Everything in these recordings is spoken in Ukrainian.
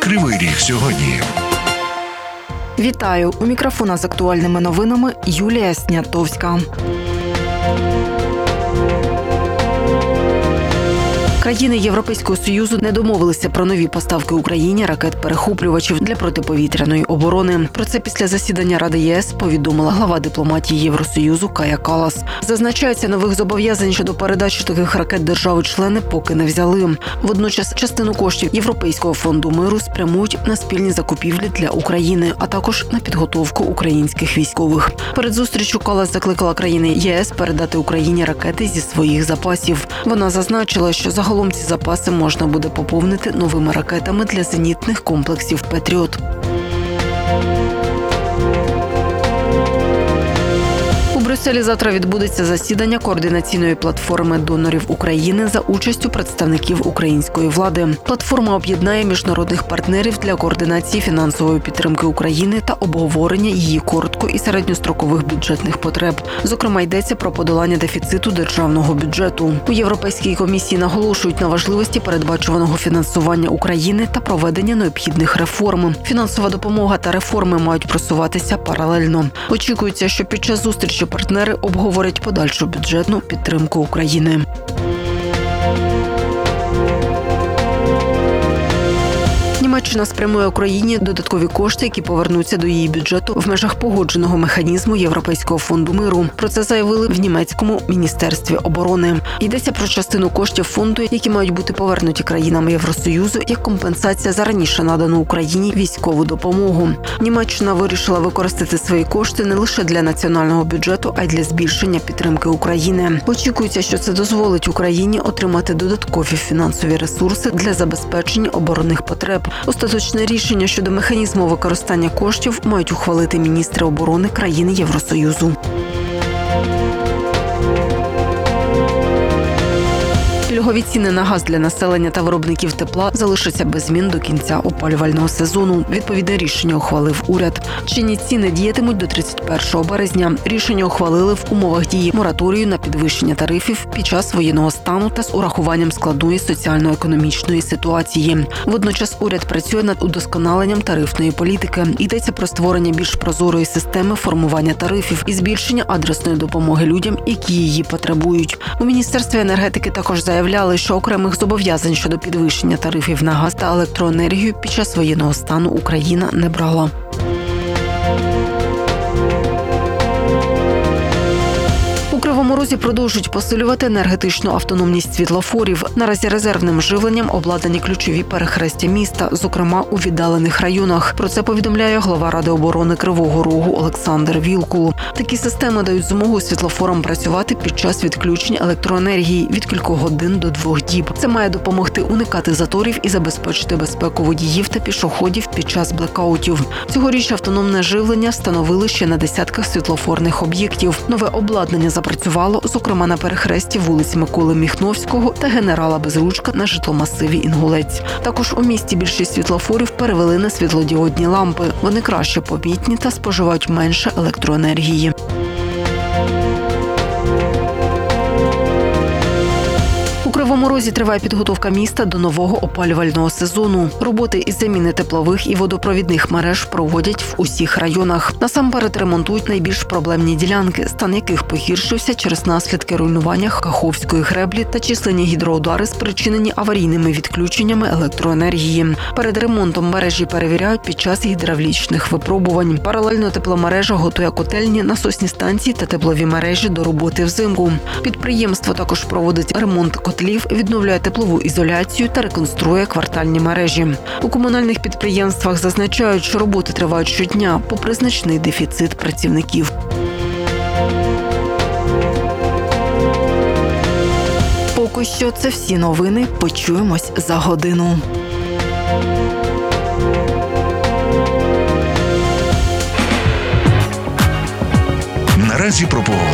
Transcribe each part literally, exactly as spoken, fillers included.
Кривий Ріг сьогодні. Вітаю! У мікрофона з актуальними новинами Юлія Снятовська. Країни Європейського Союзу не домовилися про нові поставки Україні ракет-перехоплювачів для протиповітряної оборони. Про це після засідання Ради ЄС повідомила глава дипломатії Євросоюзу Кая Каллас. Зазначається, нових зобов'язань щодо передачі таких ракет держави-члени поки не взяли. Водночас частину коштів Європейського фонду миру спрямують на спільні закупівлі для України, а також на підготовку українських військових. Перед зустрічю Каллас закликала країни ЄС передати Україні ракети зі своїх запасів. Вона зазначила, що загалом Загалом ці запаси можна буде поповнити новими ракетами для зенітних комплексів «Петріот». У Брюсселі завтра відбудеться засідання координаційної платформи донорів України за участю представників української влади. Платформа об'єднає міжнародних партнерів для координації фінансової підтримки України та обговорення її коротко- і середньострокових бюджетних потреб. Зокрема, йдеться про подолання дефіциту державного бюджету. У Європейській комісії наголошують на важливості передбачуваного фінансування України та проведення необхідних реформ. Фінансова допомога та реформи мають просуватися паралельно. Очікується, що під час зустрічі партнери обговорять подальшу бюджетну підтримку України. Німеччина спрямує Україні додаткові кошти, які повернуться до її бюджету в межах погодженого механізму Європейського фонду миру. Про це заявили в німецькому міністерстві оборони. Йдеться про частину коштів фонду, які мають бути повернуті країнам Євросоюзу як компенсація за раніше надану Україні військову допомогу. Німеччина вирішила використати свої кошти не лише для національного бюджету, а й для збільшення підтримки України. Очікується, що це дозволить Україні отримати додаткові фінансові ресурси для забезпечення оборонних потреб. Остаточне рішення щодо механізму використання коштів мають ухвалити міністри оборони країн Євросоюзу. Пільгові ціни на газ для населення та виробників тепла залишаться без змін до кінця опалювального сезону. Відповідне рішення ухвалив уряд. Чинні ціни діятимуть до тридцять першого березня. Рішення ухвалили в умовах дії мораторію на підвищення тарифів під час воєнного стану та з урахуванням складної соціально-економічної ситуації. Водночас уряд працює над удосконаленням тарифної політики. Йдеться про створення більш прозорої системи формування тарифів і збільшення адресної допомоги людям, які її потребують. У Міністерстві енергетики також заявляють, Заявляли, що окремих зобов'язань щодо підвищення тарифів на газ та електроенергію під час воєнного стану Україна не брала. У Кривому Розі продовжують посилювати енергетичну автономність світлофорів. Наразі резервним живленням обладнані ключові перехрестя міста, зокрема у віддалених районах. Про це повідомляє голова Ради оборони Кривого Рогу Олександр Вілкул. Такі системи дають змогу світлофорам працювати під час відключень електроенергії від кількох годин до двох діб. Це має допомогти уникати заторів і забезпечити безпеку водіїв та пішоходів під час блекаутів. Цьогоріч автономне живлення встановили ще на десятках світлофорних об'єктів. Нове обладнання запрацювало, зокрема, на перехресті вулиць Миколи Міхновського та генерала Безручка на житломасиві Інгулець. Також у місті більшість світлофорів перевели на світлодіодні лампи. Вони краще помітні та споживають менше електроенергії. У Кривому Розі триває підготовка міста до нового опалювального сезону. Роботи із заміни теплових і водопровідних мереж проводять в усіх районах. Насамперед ремонтують найбільш проблемні ділянки, стан яких погіршився через наслідки руйнування Каховської греблі та численні гідроудари, спричинені аварійними відключеннями електроенергії. Перед ремонтом мережі перевіряють під час гідравлічних випробувань. Паралельно тепломережа готує котельні, насосні станції та теплові мережі до роботи взимку. Підприємство також проводить ремонт котлів, відновлює теплову ізоляцію та реконструює квартальні мережі. У комунальних підприємствах зазначають, що роботи тривають щодня, попри значний дефіцит працівників. Поки що це всі новини. Почуємось за годину. Наразі про погоду.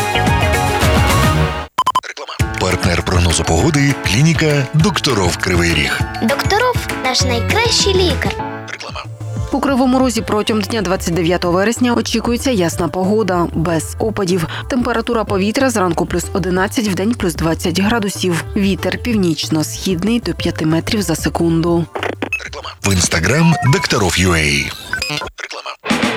Партнер прогнозу погоди – клініка «Докторов Кривий Ріг». Докторов – наш найкращий лікар. Реклама. У Кривому Розі протягом дня двадцять дев'ятого вересня очікується ясна погода, без опадів. Температура повітря зранку плюс одинадцять, вдень плюс двадцять градусів. Вітер північно-східний до п'яти метрів за секунду. Реклама. В інстаграм Докторов.ua. Реклама.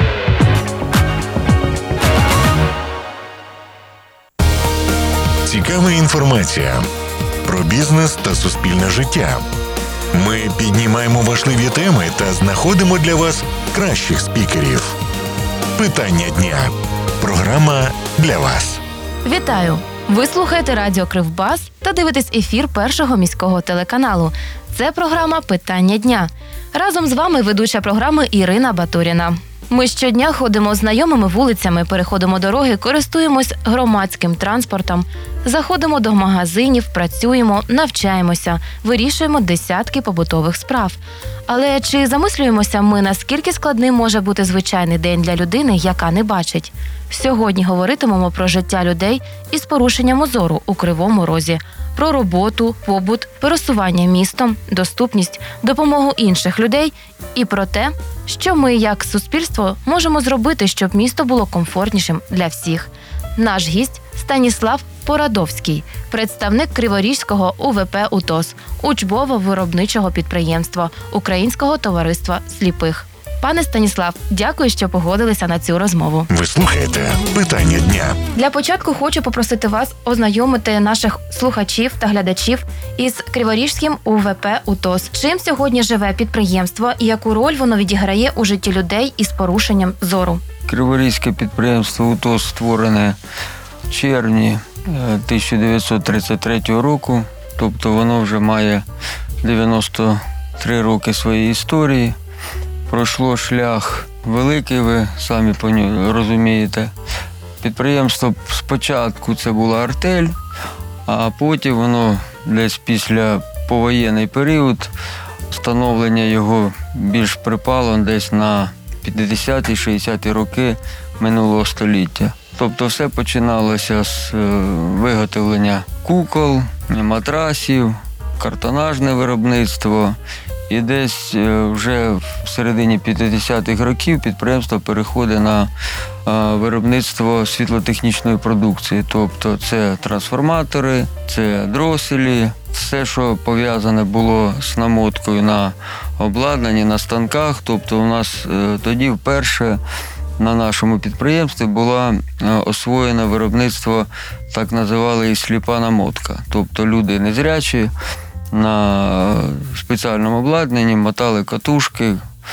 Цікава інформація про бізнес та суспільне життя. Ми піднімаємо важливі теми та знаходимо для вас кращих спікерів. Питання дня. Програма для вас. Вітаю! Ви слухаєте радіо Кривбас та дивитесь ефір Першого міського телеканалу. Це програма «Питання дня». Разом з вами ведуча програми Ірина Батуріна. Ми щодня ходимо знайомими вулицями, переходимо дороги, користуємось громадським транспортом, заходимо до магазинів, працюємо, навчаємося, вирішуємо десятки побутових справ. Але чи замислюємося ми, наскільки складним може бути звичайний день для людини, яка не бачить? Сьогодні говоритимемо про життя людей із порушенням зору у Кривому Розі, про роботу, побут, пересування містом, доступність, допомогу інших людей і про те, що ми, як суспільство, можемо зробити, щоб місто було комфортнішим для всіх. Наш гість – Станіслав Порадовський, представник Криворізького У В П «УТОС» – учбово-виробничого підприємства Українського товариства сліпих. Пане Станіслав, дякую, що погодилися на цю розмову. Ви слухаєте «Питання дня». Для початку хочу попросити вас ознайомити наших слухачів та глядачів із Криворізьким У В П «УТОС». Чим сьогодні живе підприємство і яку роль воно відіграє у житті людей із порушенням зору? Криворізьке підприємство «УТОС» створене в червні тисяча дев'ятсот тридцять третього року, тобто воно вже має дев'яносто три роки своєї історії. Пройшло шлях великий, ви самі розумієте. Підприємство спочатку це була артель, а потім воно десь після повоєнний період, становлення його більш припало десь на п'ятдесяті-шістдесяті роки минулого століття. Тобто все починалося з виготовлення кукол, матрасів, картонажне виробництво. І десь вже в середині п'ятдесятих років підприємство переходить на виробництво світлотехнічної продукції. Тобто це трансформатори, це дроселі, все, що пов'язане було з намоткою на обладнанні, на станках. Тобто у нас тоді вперше на нашому підприємстві було освоєно виробництво, так називали, і сліпа намотка. Тобто люди незрячі на спеціальному обладнанні мотали катушки,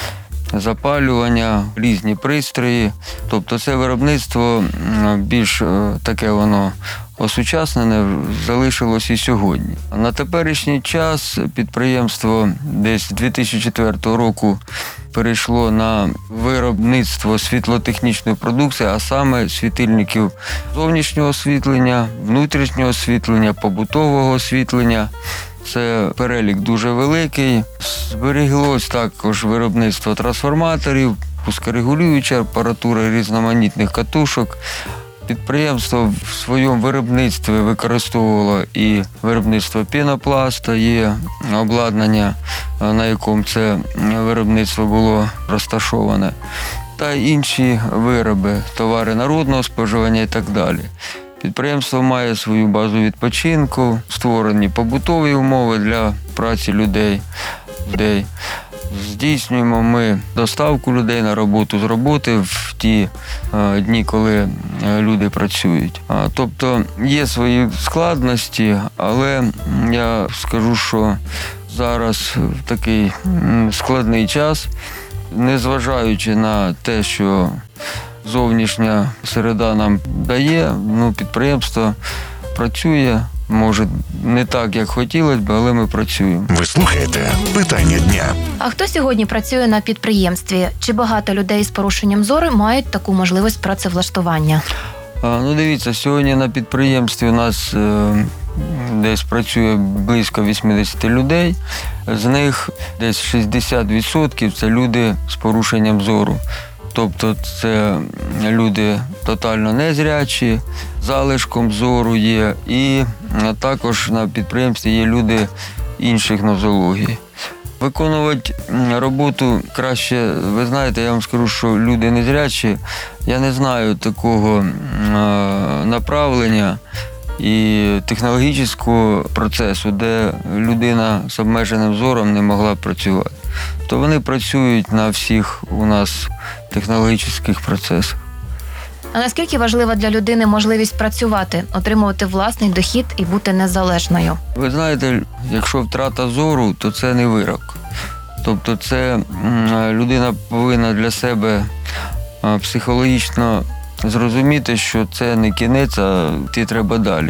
запалювання, різні пристрої. Тобто це виробництво більш таке воно осучаснене залишилось і сьогодні. На теперішній час підприємство десь з дві тисячі четвертого року перейшло на виробництво світлотехнічної продукції, а саме світильників зовнішнього освітлення, внутрішнього освітлення, побутового освітлення. Це перелік дуже великий. Зберіглось також виробництво трансформаторів, пускорегулююча апаратура, різноманітних катушок. Підприємство в своєму виробництві використовувало і виробництво пінопласта, є обладнання, на якому це виробництво було розташоване, та інші вироби, товари народного споживання і так далі. Підприємство має свою базу відпочинку, створені побутові умови для праці людей. Здійснюємо ми доставку людей на роботу з роботи в ті е, дні, коли люди працюють. А, тобто є свої складності, але я скажу, що зараз в такий складний час, незважаючи на те, що зовнішня середа нам дає, ну, підприємство працює, може не так, як хотілося б, але ми працюємо. Ви слухаєте «Питання дня». А хто сьогодні працює на підприємстві? Чи багато людей з порушенням зору мають таку можливість працевлаштування? А, ну, дивіться, сьогодні на підприємстві у нас е, десь працює близько вісімдесят людей. З них десь шістдесят відсотків це люди з порушенням зору. Тобто це люди тотально незрячі, залишком зору є, і також на підприємстві є люди інших нозологій. Виконувати роботу краще, ви знаєте, я вам скажу, що люди незрячі, я не знаю такого направлення і технологічного процесу, де людина з обмеженим зором не могла працювати. то вони працюють на всіх у нас технологічних процесах. А наскільки важлива для людини можливість працювати, отримувати власний дохід і бути незалежною? Ви знаєте, якщо втрата зору, то це не вирок. Тобто це людина повинна для себе психологічно зрозуміти, що це не кінець, а йти треба далі.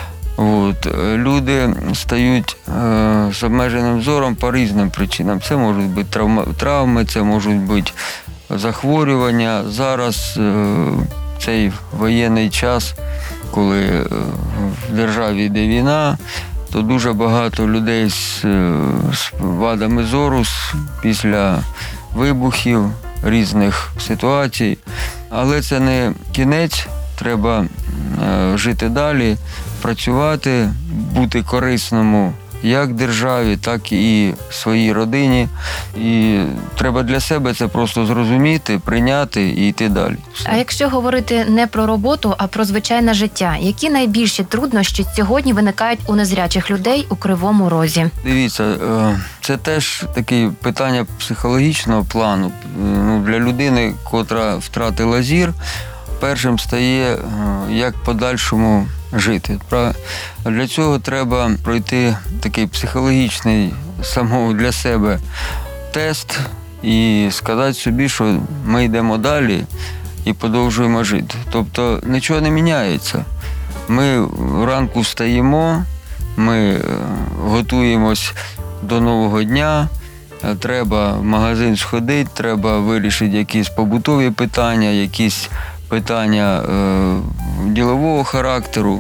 От. Люди стають е, з обмеженим зором по різним причинам. Це можуть бути травми, травми, це можуть бути захворювання. Зараз е, цей воєнний час, коли е, в державі йде війна, то дуже багато людей з, з вадами зору з, після вибухів, різних ситуацій. Але це не кінець, треба е, жити далі, працювати, бути корисному як державі, так і своїй родині. І треба для себе це просто зрозуміти, прийняти і йти далі. Все. А якщо говорити не про роботу, а про звичайне життя, які найбільші труднощі сьогодні виникають у незрячих людей у Кривому Розі? Дивіться, це теж таке питання психологічного плану. Ну, для людини, котра втратила зір, першим стає, як подальшому жити. Для цього треба пройти такий психологічний самого для себе тест і сказати собі, що ми йдемо далі і продовжуємо жити. Тобто нічого не міняється. Ми вранку встаємо, ми готуємось до нового дня, треба в магазин сходити, треба вирішити якісь побутові питання, якісь питання е, ділового характеру.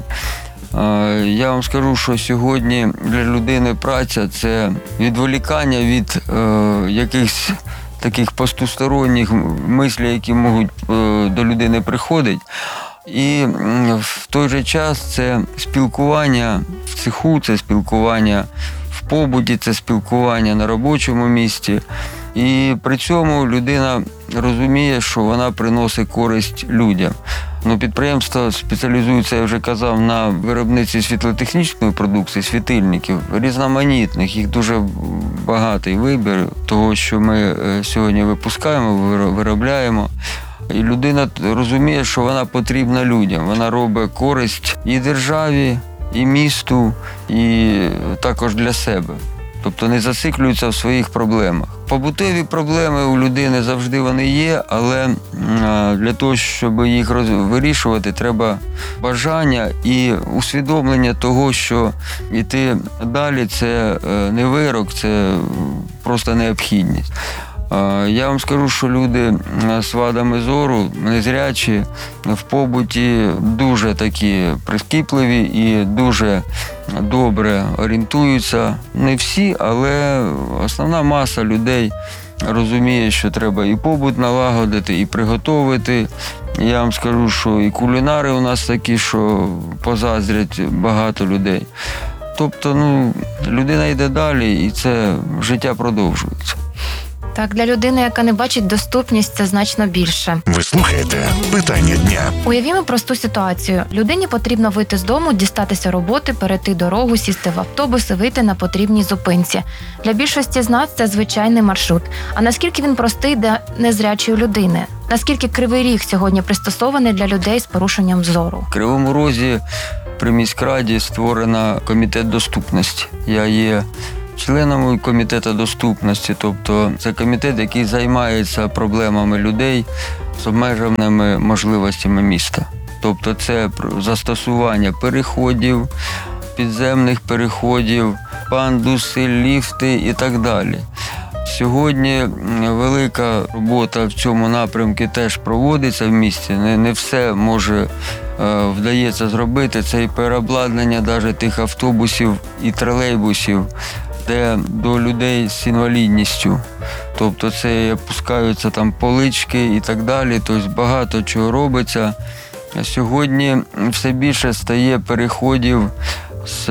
Е, я вам скажу, що сьогодні для людини праця – це відволікання від е, якихось таких постусторонніх мислів, які можуть е, до людини приходити. І в той же час це спілкування в цеху, це спілкування в побуті, це спілкування на робочому місці. І при цьому людина розуміє, що вона приносить користь людям. Ну, підприємство спеціалізується, я вже казав, на виробництві світлотехнічної продукції, світильників, різноманітних, їх дуже багатий вибір того, що ми сьогодні випускаємо, виробляємо. І людина розуміє, що вона потрібна людям, вона робить користь і державі, і місту, і також для себе. Тобто не зациклюються в своїх проблемах. Побутові проблеми у людини завжди вони є, але для того, щоб їх вирішувати, треба бажання і усвідомлення того, що йти далі – це не вирок, це просто необхідність. Я вам скажу, що люди з вадами зору, незрячі, в побуті дуже такі прискіпливі і дуже добре орієнтуються. Не всі, але основна маса людей розуміє, що треба і побут налагодити, і приготувати. Я вам скажу, що і кулінари у нас такі, що позаздрять багато людей. Тобто, ну, людина йде далі, і це життя продовжується. Так, для людини, яка не бачить доступність, це значно більше. Ви слухаєте «Питання дня». Уявімо просту ситуацію. Людині потрібно вийти з дому, дістатися роботи, перейти дорогу, сісти в автобус і вийти на потрібній зупинці. Для більшості з нас це звичайний маршрут. А наскільки він простий для незрячої людини? Наскільки Кривий Ріг сьогодні пристосований для людей з порушенням зору? В Кривому Розі при міськраді створено комітет доступності. Я є членом комітету доступності, тобто це комітет, який займається проблемами людей з обмеженими можливостями міста. Тобто це застосування переходів, підземних переходів, пандуси, ліфти і так далі. Сьогодні велика робота в цьому напрямку теж проводиться в місті. Не, не все може е, вдається зробити. Це і переобладнання навіть тих автобусів і тролейбусів, де до людей з інвалідністю. Тобто це опускаються там полички і так далі. Тобто багато чого робиться. Сьогодні все більше стає переходів з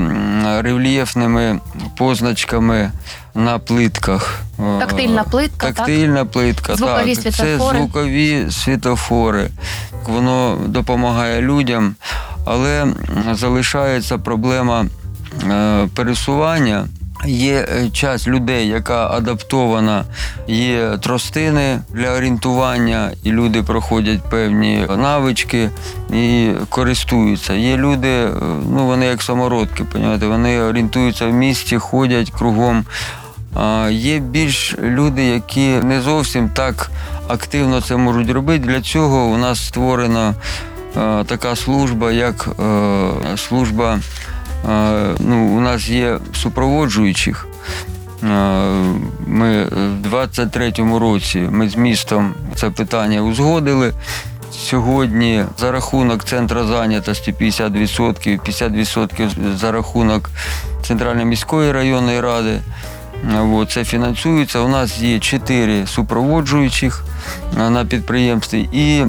рельєфними позначками на плитках. Тактильна плитка, Тактильна так? плитка, Звукові так. світлофори. Це звукові світлофори. Воно допомагає людям, але залишається проблема пересування Є часть людей, яка адаптована, є тростини для орієнтування, і люди проходять певні навички і користуються. Є люди, ну вони як самородки, розумієте, вони орієнтуються в місті, ходять кругом. А є більш люди, які не зовсім так активно це можуть робити. Для цього у нас створена е, така служба, як е, служба. Ну, у нас є супроводжуючих. Ми в двадцять третьому році ми з містом це питання узгодили. Сьогодні за рахунок центру зайнятості п'ятдесят відсотків, п'ятдесят відсотків за рахунок Центральної міської районної ради. Це фінансується. У нас є чотири супроводжуючих на підприємстві, і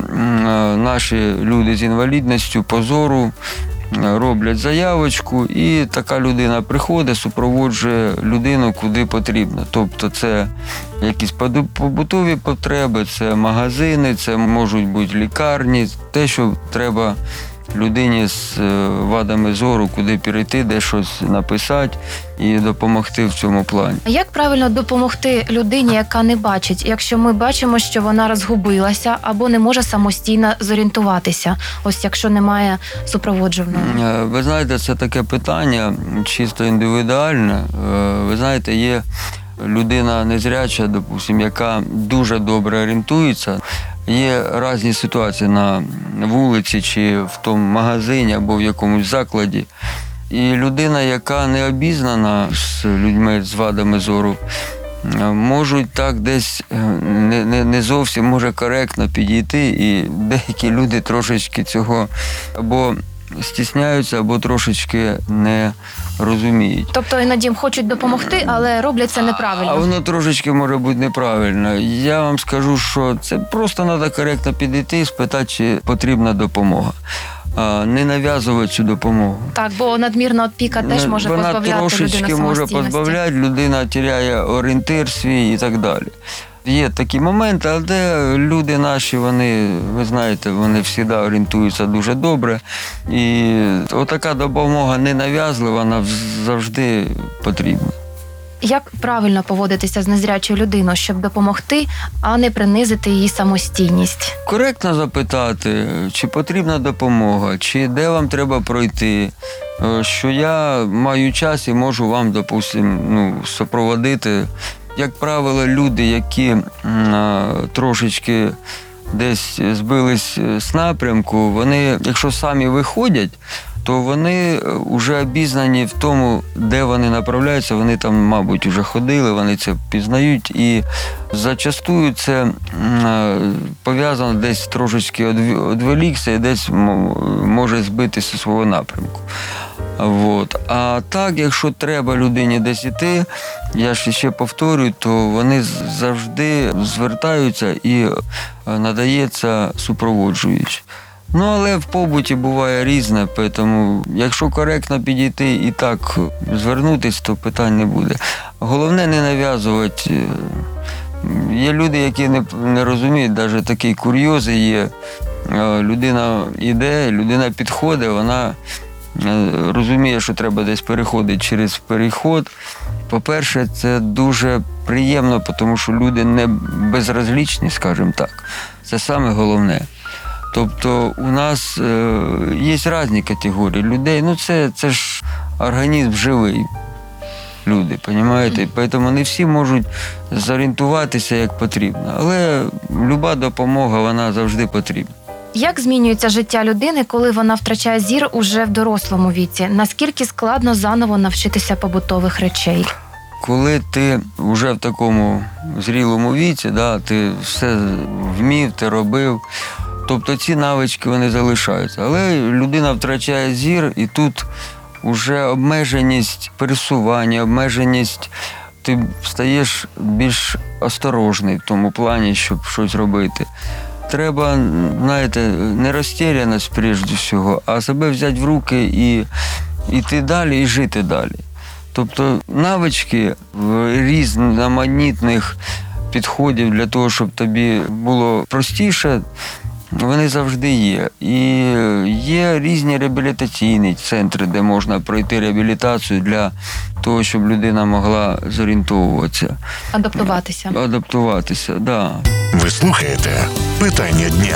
наші люди з інвалідністю по зору роблять заявочку, і така людина приходить, супроводжує людину куди потрібно. Тобто це якісь побутові потреби, це магазини, це можуть бути лікарні, те, що треба людині з вадами зору, куди перейти, де щось написати і допомогти в цьому плані. А як правильно допомогти людині, яка не бачить, якщо ми бачимо, що вона розгубилася або не може самостійно зорієнтуватися, ось якщо немає супроводжуваного? Ви знаєте, це таке питання чисто індивідуальне. Ви знаєте, є людина незряча, допустим, яка дуже добре орієнтується. Є різні ситуації на вулиці чи в тому магазині або в якомусь закладі. І людина, яка не обізнана з людьми з вадами зору, можуть так десь не, не, не зовсім може коректно підійти, і деякі люди трошечки цього або стісняються, або трошечки не розуміють. Тобто іноді їм хочуть допомогти, але роблять це неправильно. А воно трошечки може бути неправильно. Я вам скажу, що це просто треба коректно підійти і спитати, чи потрібна допомога. А не нав'язувати цю допомогу. Так, бо надмірна опіка теж може Вона позбавляти людину трошечки може самостійності. позбавляти, людина теряє орієнтир свій і так далі. Є такі моменти, але люди наші, вони, ви знаєте, вони завжди орієнтуються дуже добре. І отака допомога ненав'язлива, вона завжди потрібна. Як правильно поводитися з незрячою людиною, щоб допомогти, а не принизити її самостійність? Коректно запитати, чи потрібна допомога, чи де вам треба пройти, що я маю час і можу вам, допустим, ну, супроводити. Як правило, люди, які а, трошечки десь збились з напрямку, вони, якщо самі виходять, то вони вже обізнані в тому, де вони направляються, вони там, мабуть, вже ходили, вони це пізнають, і зачастую це а, пов'язано десь трошечки одволікся і десь може збитися зі свого напрямку. Вот. А так, якщо треба людині десь іти, я ж ще повторюю, то вони завжди звертаються і надається супроводжуючий. Ну, але в побуті буває різне, тому якщо коректно підійти і так звернутися, то питань не буде. Головне не нав'язувати. Є люди, які не, не розуміють, навіть такі курйози є. Людина йде, людина підходить, вона розуміє, що треба десь переходити через переход. По-перше, це дуже приємно, тому що люди не безразлічні, скажімо так. Це саме головне. Тобто у нас е, є різні категорії людей. Ну це, це ж організм живий. Люди, розумієте? Тому не всі можуть зорієнтуватися як потрібно. Але люба допомога, вона завжди потрібна. Як змінюється життя людини, коли вона втрачає зір уже в дорослому віці? Наскільки складно заново навчитися побутових речей? Коли ти вже в такому зрілому віці, да, ти все вмів, ти робив, тобто ці навички вони залишаються. Але людина втрачає зір, і тут вже обмеженість пересування, обмеженість, ти стаєш більш осторожний в тому плані, щоб щось робити. Треба, знаєте, не розтеряність, прежде всього, а себе взяти в руки і йти далі, і жити далі. Тобто навички різноманітних підходів для того, щоб тобі було простіше вони завжди є. І є різні реабілітаційні центри, де можна пройти реабілітацію для того, щоб людина могла зорієнтовуватися. Адаптуватися. Адаптуватися, так. Да. Ви слухаєте «Питання дня».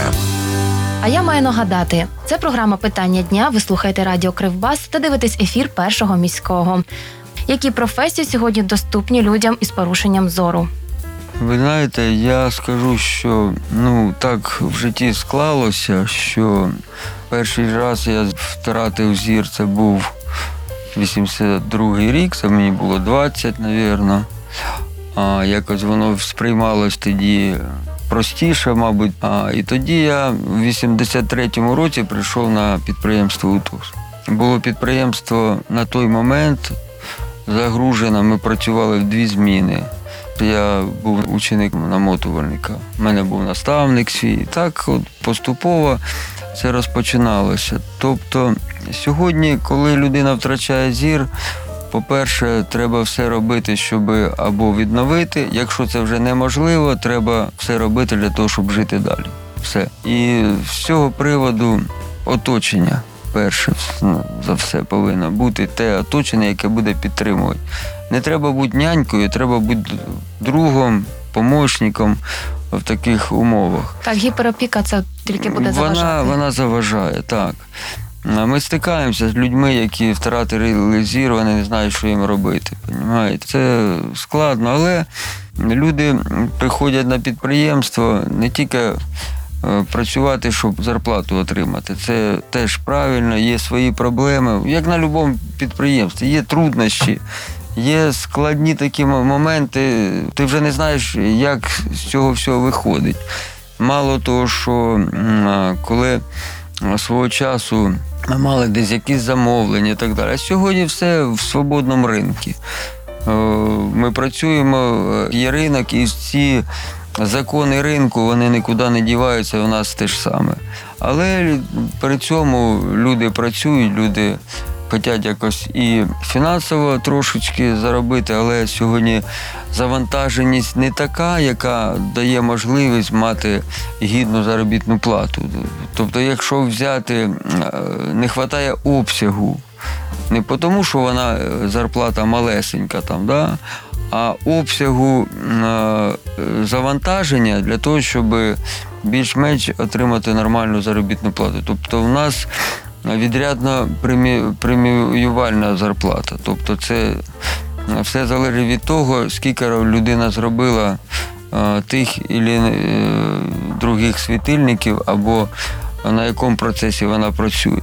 А я маю нагадати, це програма «Питання дня». Ви слухаєте радіо Кривбас та дивитесь ефір Першого міського. Які професії сьогодні доступні людям із порушенням зору? Ви знаєте, я скажу, що ну так в житті склалося, що перший раз я втратив зір, це був вісімдесят другий рік, це мені було двадцять, мабуть. А якось воно сприймалось тоді простіше, мабуть. А, і тоді я в вісімдесят третьому році прийшов на підприємство УТОС. Було підприємство на той момент загружено, ми працювали в дві зміни. Я був ученик намотувальника, у мене був наставник свій. І так от поступово це розпочиналося. Тобто сьогодні, коли людина втрачає зір, по-перше, треба все робити, щоб або відновити. Якщо це вже неможливо, треба все робити для того, щоб жити далі. Все. І з цього приводу оточення, перше за все, повинно бути те оточення, яке буде підтримувати. Не треба бути нянькою, треба бути другом, помічником в таких умовах. Так, гіперопіка це тільки буде заважати. Вона, вона заважає, так. Ми стикаємося з людьми, які втратили зір, вони не знають, що їм робити. Понімаєте? Це складно, але люди приходять на підприємство не тільки працювати, щоб зарплату отримати. Це теж правильно, є свої проблеми. Як на будь-якому підприємстві, є труднощі. Є складні такі моменти, ти вже не знаєш, як з цього всього виходить. Мало того, що коли свого часу ми мали десь якісь замовлення і так далі, а сьогодні все в свободному ринку. Ми працюємо, є ринок, і ці закони ринку, вони нікуди не діваються, у нас те ж саме. Але при цьому люди працюють, люди хочуть якось і фінансово трошечки заробити, але сьогодні завантаженість не така, яка дає можливість мати гідну заробітну плату. Тобто, якщо взяти, не вистачає обсягу, не тому, що вона зарплата малесенька там, да? А обсягу завантаження для того, щоб більш-менш отримати нормальну заробітну плату. Тобто, в нас відрядно преміювальна зарплата. Тобто це все залежить від того, скільки людина зробила тих або других світильників, або на якому процесі вона працює.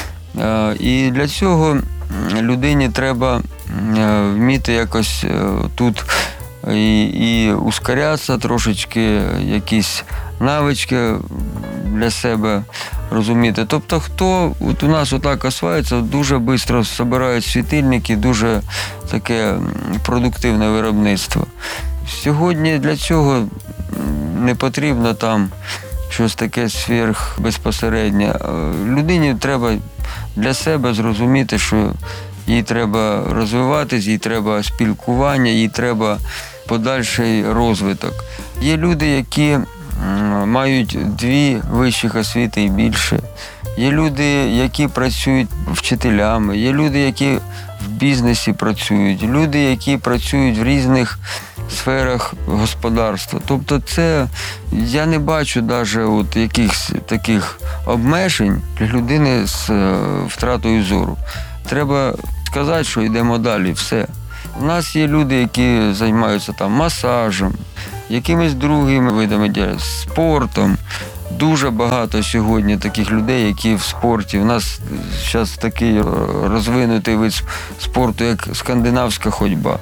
І для цього людині треба вміти якось тут і, і ускорятися трошечки, якісь навички для себе розуміти. Тобто, хто от у нас отак осваюється, дуже швидко збирають світильники, дуже таке продуктивне виробництво. Сьогодні для цього не потрібно там щось таке сверхбезпосереднє. Людині треба для себе зрозуміти, що їй треба розвиватись, їй треба спілкування, їй треба подальший розвиток. Є люди, які мають дві вищих освіти і більше. Є люди, які працюють вчителями, є люди, які в бізнесі працюють, люди, які працюють в різних сферах господарства. Тобто це, я не бачу навіть от якихось таких обмежень для людини з втратою зору. Треба сказати, що йдемо далі, все. У нас є люди, які займаються там масажем, якимись другими видами діяльності, спортом. Дуже багато сьогодні таких людей, які в спорті. У нас зараз такий розвинутий вид спорту, як скандинавська ходьба.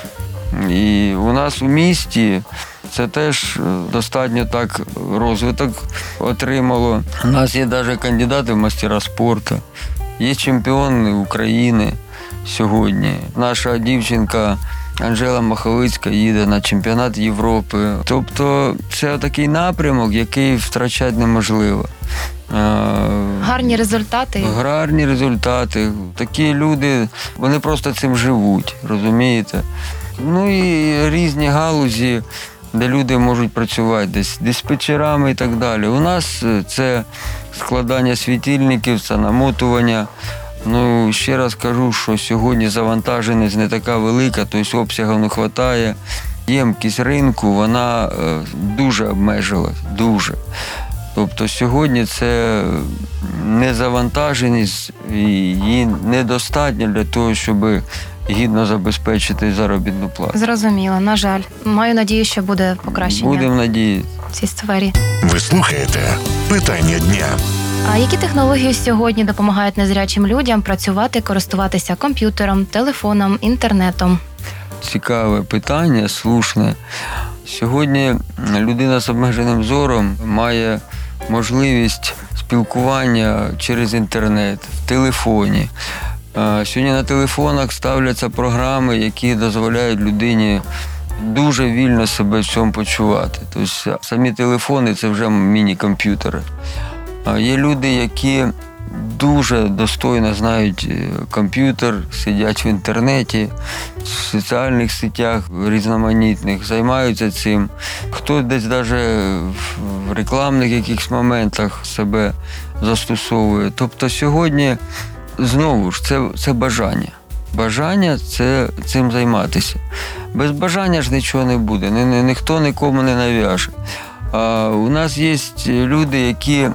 І у нас у місті це теж достатньо так розвиток отримало. У нас є навіть кандидати в мастера спорту, є чемпіони України сьогодні. Наша дівчинка Анжела Маховицька їде на чемпіонат Європи. Тобто це такий напрямок, який втрачати неможливо. Гарні результати. Гарні результати. Такі люди, вони просто цим живуть, розумієте? Ну і різні галузі. де люди можуть працювати десь диспетчерами і так далі. У нас це складання світильників, це намотування. Ну, ще раз кажу, що сьогодні завантаженість не така велика, тобто обсягів не вистачає. Ємкість ринку, вона дуже обмежилась, дуже. Тобто сьогодні це незавантаженість і її недостатньо для того, щоб гідно забезпечити заробітну плату. Зрозуміло, на жаль. Маю надію, що буде покращення Будемо надіятися. в цій сфері. Ви слухаєте питання дня. А які технології сьогодні допомагають незрячим людям працювати, користуватися комп'ютером, телефоном, інтернетом? Цікаве питання, слушне. Сьогодні людина з обмеженим зором має можливість спілкування через інтернет, в телефоні. Сьогодні на телефонах ставляться програми, які дозволяють людині дуже вільно себе в цьому почувати. Тобто самі телефони – це вже міні-комп'ютери. Є люди, які дуже достойно знають комп'ютер, сидять в інтернеті, в соціальних сетях різноманітних, займаються цим. Хто десь навіть в рекламних якихось моментах себе застосовує. Тобто сьогодні, знову ж, це, це бажання. Бажання – це цим займатися. Без бажання ж нічого не буде, ні, ні, ніхто нікому не нав'яже. А у нас є люди, які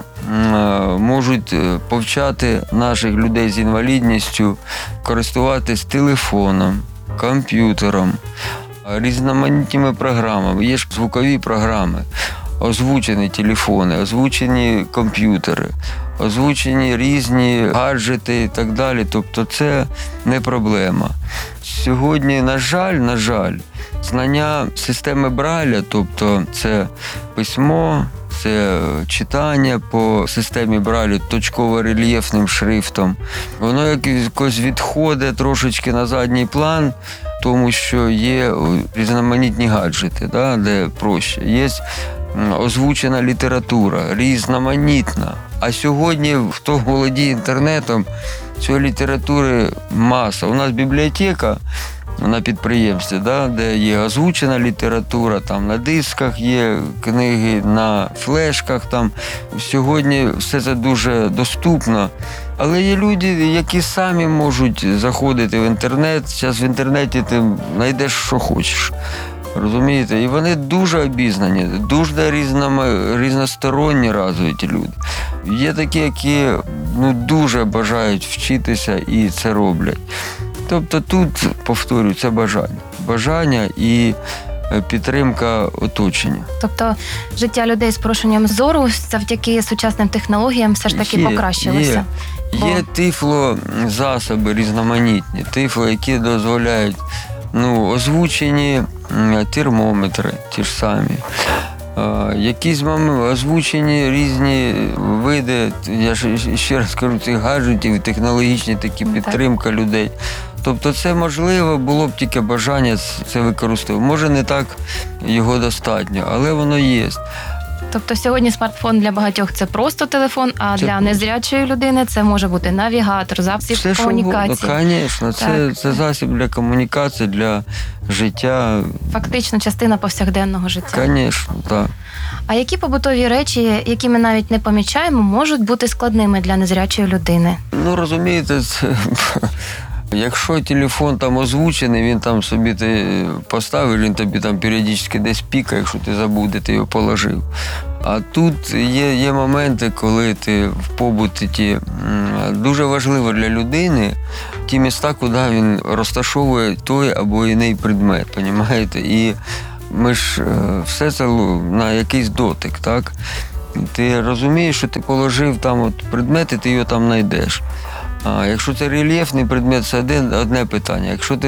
можуть повчати наших людей з інвалідністю користуватись телефоном, комп'ютером, різноманітними програмами. Є ж звукові програми, озвучені телефони, озвучені комп'ютери, озвучені різні гаджети і так далі. Тобто це не проблема. Сьогодні, на жаль, на жаль, знання системи Брайля, тобто це письмо, це читання по системі Брайлю точково-рельєфним шрифтом, воно якось відходить трошечки на задній план, тому що є різноманітні гаджети, да, де проще. Є озвучена література, різноманітна. А сьогодні, хто володіє інтернетом, цієї літератури маса. У нас бібліотека на підприємстві, да, де є озвучена література, там на дисках є книги, на флешках. Там. Сьогодні все це дуже доступно. Але є люди, які самі можуть заходити в інтернет. Зараз в інтернеті ти знайдеш, що хочеш. Розумієте? І вони дуже обізнані, дуже різно, різносторонні розвиті люди. Є такі, які ну, дуже бажають вчитися і це роблять. Тобто тут, повторюю, це бажання. Бажання і підтримка оточення. Тобто життя людей з порушенням зору завдяки сучасним технологіям все ж таки є, покращилося? Є, Бо... є тифлозасоби різноманітні, тифло, які дозволяють ну, озвучені термометри ті ж самі. Якісь озвучені різні види, я ж ще раз кажу, цих гаджетів, технологічні такі підтримка людей. Тобто це можливо, було б тільки бажання це використовувати. Може не так його достатньо, але воно є. Тобто сьогодні смартфон для багатьох – це просто телефон, а це... для незрячої людини це може бути навігатор, засіб Все, комунікації. Все, звісно, це, це засіб для комунікації, для життя. Фактично частина повсякденного життя. Звісно, так. А які побутові речі, які ми навіть не помічаємо, можуть бути складними для незрячої людини? Ну, розумієте, це... Якщо телефон там озвучений, він там собі ти поставив, він тобі там періодично десь пікає, якщо ти забув, де ти його положив. А тут є, є моменти, коли ти в побуті ті, дуже важливо для людини ті міста, куди він розташовує той або іний предмет, розумієте? І ми ж все це на якийсь дотик, так? Ти розумієш, що ти положив там от предмет, і ти його там знайдеш. А якщо це рельєфний предмет, це одне, одне питання. Якщо ти